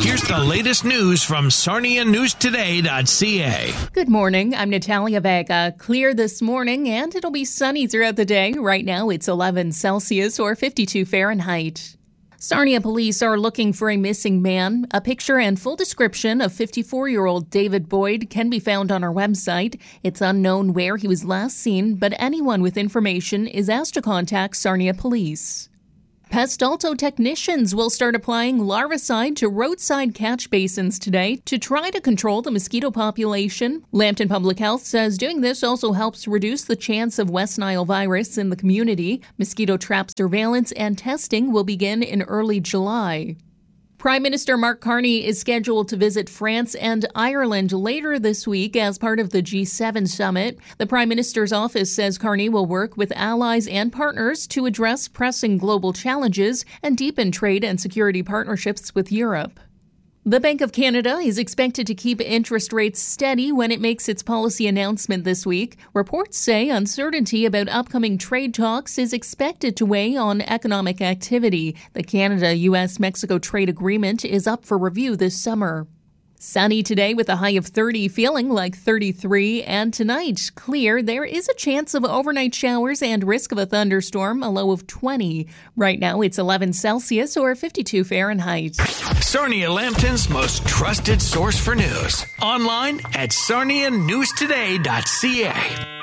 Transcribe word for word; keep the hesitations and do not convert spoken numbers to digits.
Here's the latest news from Sarnia News Today dot c a. Good morning. I'm Natalia Vega. Clear this morning, and it'll be sunny throughout the day. Right now, it's eleven Celsius or fifty-two Fahrenheit. Sarnia police are looking for a missing man. A picture and full description of fifty-four-year-old David Boyd can be found on our website. It's unknown where he was last seen, but anyone with information is asked to contact Sarnia Police. Pest Alto technicians will start applying larvicide to roadside catch basins today to try to control the mosquito population. Lambton Public Health says doing this also helps reduce the chance of West Nile virus in the community. Mosquito trap surveillance and testing will begin in early July. Prime Minister Mark Carney is scheduled to visit France and Ireland later this week as part of the G seven summit. The Prime Minister's office says Carney will work with allies and partners to address pressing global challenges and deepen trade and security partnerships with Europe. The Bank of Canada is expected to keep interest rates steady when it makes its policy announcement this week. Reports say uncertainty about upcoming trade talks is expected to weigh on economic activity. The Canada-U S Mexico trade agreement is up for review this summer. Sunny today with a high of thirty, feeling like thirty-three, and tonight, clear. There is a chance of overnight showers and risk of a thunderstorm, a low of twenty. Right now, it's eleven Celsius or fifty-two Fahrenheit. Sarnia Lambton's most trusted source for news. Online at Sarnia News Today dot c a.